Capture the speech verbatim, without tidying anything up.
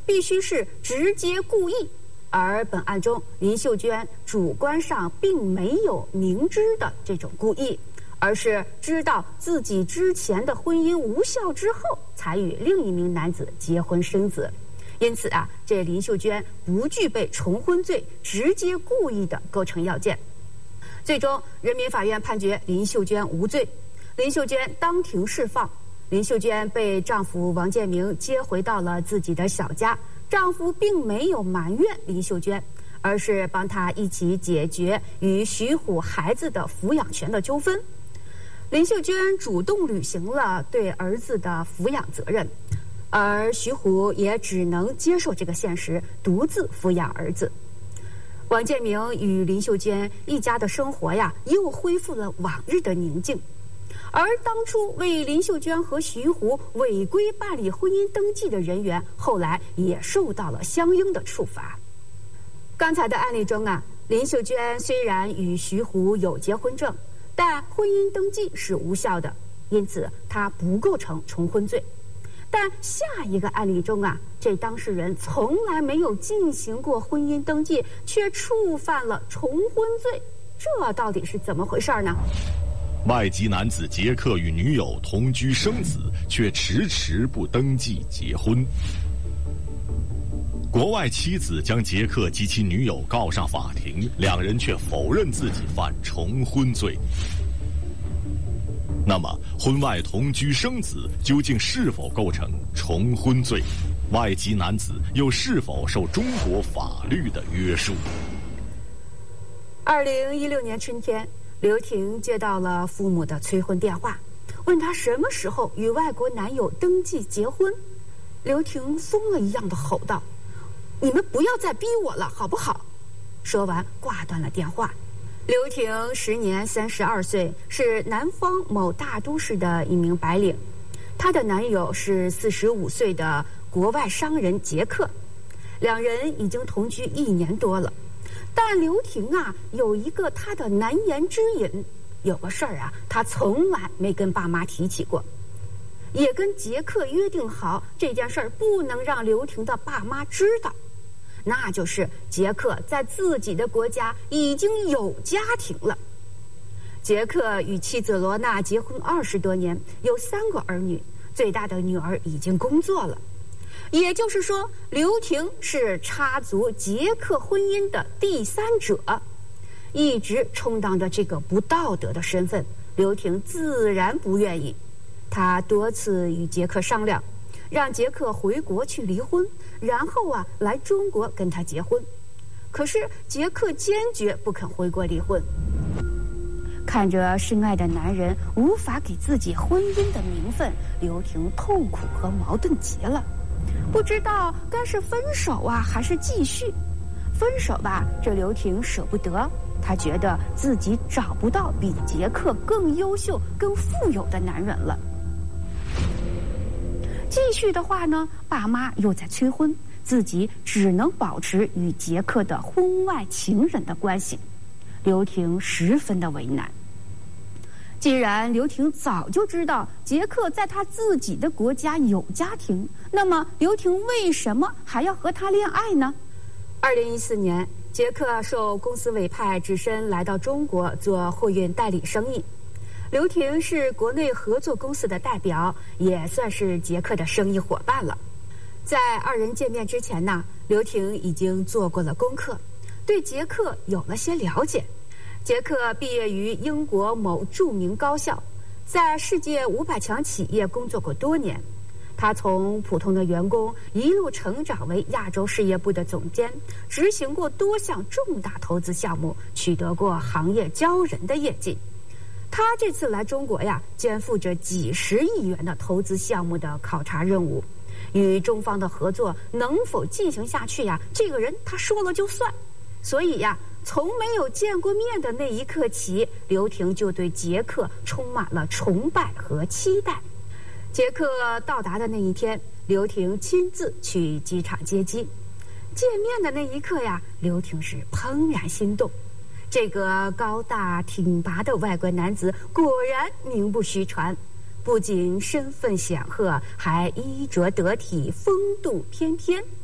必须是直接故意。而本案中，林秀娟主观上并没有明知的这种故意，而是知道自己之前的婚姻无效之后，才与另一名男子结婚生子。因此啊，这林秀娟不具备重婚罪直接故意的构成要件。最终，人民法院判决林秀娟无罪，林秀娟当庭释放。林秀娟被丈夫王建明接回到了自己的小家。丈夫并没有埋怨林秀娟，而是帮她一起解决与徐虎孩子的抚养权的纠纷。林秀娟主动履行了对儿子的抚养责任，而徐虎也只能接受这个现实，独自抚养儿子。王建明与林秀娟一家的生活呀，又恢复了往日的宁静。而当初为林秀娟和徐虎违规办理婚姻登记的人员，后来也受到了相应的处罚。刚才的案例中啊，林秀娟虽然与徐虎有结婚证，但婚姻登记是无效的，因此她不构成重婚罪。但下一个案例中啊，这当事人从来没有进行过婚姻登记，却触犯了重婚罪，这到底是怎么回事呢？ 外籍男子杰克与女友同居生子，却迟迟不登记结婚。国外妻子将杰克及其女友告上法庭，两人却否认自己犯重婚罪。那么，婚外同居生子究竟是否构成重婚罪？外籍男子又是否受中国法律的约束？ 二零一六年春天，刘婷接到了父母的催婚电话，问她什么时候与外国男友登记结婚。刘婷疯了一样的吼道：“你们不要再逼我了，好不好？”说完挂断了电话。刘婷时年三十二岁，是南方某大都市的一名白领，她的男友是四十五岁的国外商人杰克，两人已经同居一年多了。但刘婷啊，有一个她的难言之隐，有个事儿啊，她从来没跟爸妈提起过，也跟杰克约定好这件事儿不能让刘婷的爸妈知道。那就是杰克在自己的国家已经有家庭了。杰克与妻子罗娜结婚二十多年，有三个儿女，最大的女儿已经工作了。也就是说，刘婷是插足杰克婚姻的第三者，一直充当着这个不道德的身份。刘婷自然不愿意，她多次与杰克商量，让杰克回国去离婚，然后啊来中国跟他结婚。可是杰克坚决不肯回国离婚。看着深爱的男人无法给自己婚姻的名分，刘婷痛苦和矛盾极了，不知道该是分手啊还是继续。分手吧，这刘婷舍不得，她觉得自己找不到比杰克更优秀更富有的男人了。继续的话呢，爸妈又在催婚，自己只能保持与杰克的婚外情人的关系。刘婷十分的为难。既然刘婷早就知道杰克在他自己的国家有家庭，那么刘婷为什么还要和他恋爱呢？二零一四年，杰克受公司委派，只身来到中国做货运代理生意。刘婷是国内合作公司的代表，也算是杰克的生意伙伴了。在二人见面之前呢，刘婷已经做过了功课，对杰克有了些了解。杰克毕业于英国某著名高校，在世界五百强企业工作过多年。他从普通的员工一路成长为亚洲事业部的总监，执行过多项重大投资项目，取得过行业骄人的业绩。他这次来中国呀，肩负着几十亿元的投资项目的考察任务，与中方的合作能否进行下去呀？这个人他说了就算。所以呀，从没有见过面的那一刻起，刘婷就对杰克充满了崇拜和期待。杰克到达的那一天，刘婷亲自去机场接机。见面的那一刻呀，刘婷是怦然心动。这个高大挺拔的外国男子果然名不虚传，不仅身份显赫，还衣着得体，风度翩翩。